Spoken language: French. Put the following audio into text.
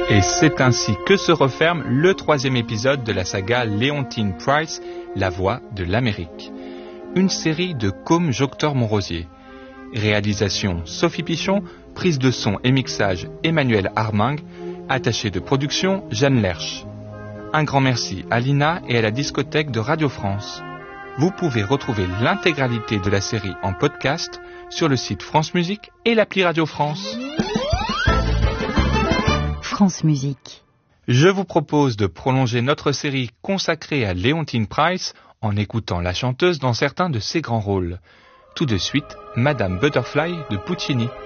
Et c'est ainsi que se referme le 3e épisode de la saga Leontyne Price, La Voix de l'Amérique. Une série de Côme Joctor-Montrosier. Réalisation Sophie Pichon, prise de son et mixage Emmanuel Arming, attaché de production Jeanne Lerche. Un grand merci à Lina et à la discothèque de Radio France. Vous pouvez retrouver l'intégralité de la série en podcast sur le site France Musique et l'appli Radio France. France Musique. Je vous propose de prolonger notre série consacrée à Leontyne Price en écoutant la chanteuse dans certains de ses grands rôles. Tout de suite, Madame Butterfly de Puccini.